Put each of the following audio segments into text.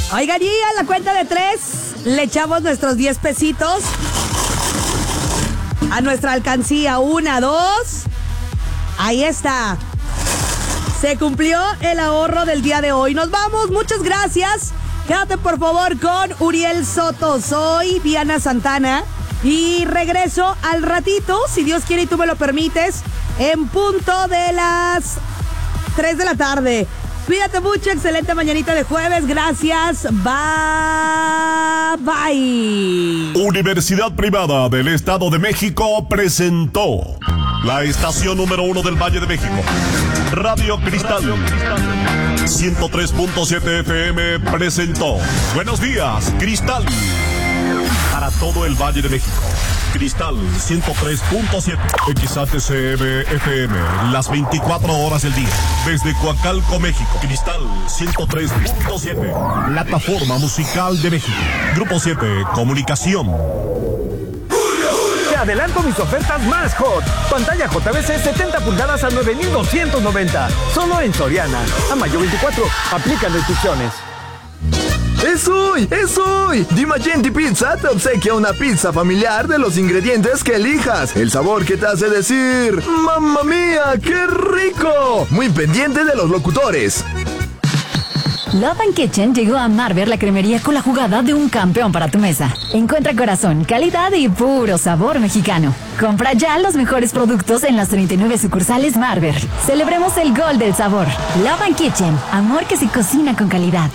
Oigan, y a la cuenta de 3 le echamos nuestros 10 pesitos a nuestra alcancía. 1, 2. Ahí está. Se cumplió el ahorro del día de hoy. Nos vamos, muchas gracias. Quédate por favor con Uriel Soto. Soy Diana Santana y regreso al ratito, si Dios quiere y tú me lo permites, en punto de las 3 de la tarde. Cuídate mucho, excelente mañanita de jueves, gracias, bye, bye. Universidad Privada del Estado de México presentó la estación número 1 del Valle de México, Radio Cristal. 103.7 FM presentó Buenos Días, Cristal. Para todo el Valle de México, Cristal 103.7 XHCM FM, las 24 horas del día. Desde Coacalco, México, Cristal 103.7, plataforma musical de México. Grupo 7, Comunicación. Te adelanto mis ofertas más hot. Pantalla JVC 70 pulgadas a 9,290. Solo en Soriana. A mayo 24. Aplican restricciones. ¡Es hoy! ¡Es hoy! Dimagenti Pizza te obsequia una pizza familiar de los ingredientes que elijas. El sabor que te hace decir ¡Mamma mía! ¡Qué rico! Muy pendiente de los locutores. Love and Kitchen llegó a Marber, la cremería con la jugada de un campeón para tu mesa. Encuentra corazón, calidad y puro sabor mexicano. Compra ya los mejores productos en las 39 sucursales Marber. Celebremos el gol del sabor. Love and Kitchen, amor que se cocina con calidad.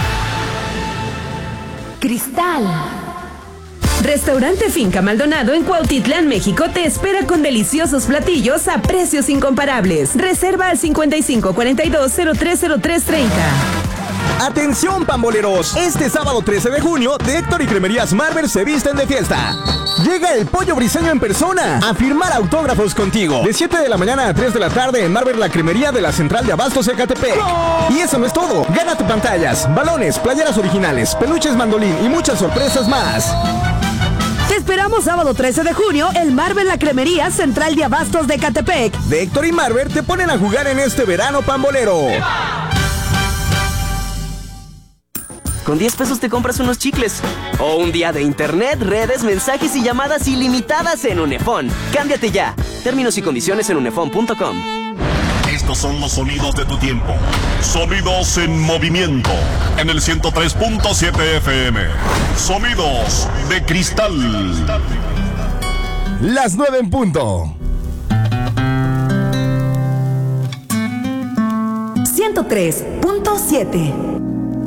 Cristal. Restaurante Finca Maldonado en Cuautitlán, México te espera con deliciosos platillos a precios incomparables. Reserva al 5542-030330. Atención pamboleros, este sábado 13 de junio, de Héctor y Cremerías Marber se visten de fiesta. Llega el Pollo Briseño en persona a firmar autógrafos contigo. De 7 de la mañana a 3 de la tarde en Marber, la cremería de la Central de Abastos Ecatepec. ¡Oh! Y eso no es todo. Gana tu pantallas, balones, playeras originales, peluches mandolín y muchas sorpresas más. Te esperamos sábado 13 de junio en Marber, la cremería Central de Abastos de Ecatepec. De Héctor y Marber te ponen a jugar en este verano pambolero. Con 10 pesos te compras unos chicles. O un día de internet, redes, mensajes y llamadas ilimitadas en Unefón. Cámbiate ya. Términos y condiciones en unefón.com. Estos son los sonidos de tu tiempo. Sonidos en movimiento. En el 103.7 FM. Sonidos de Cristal. Las 9 en punto. 103.7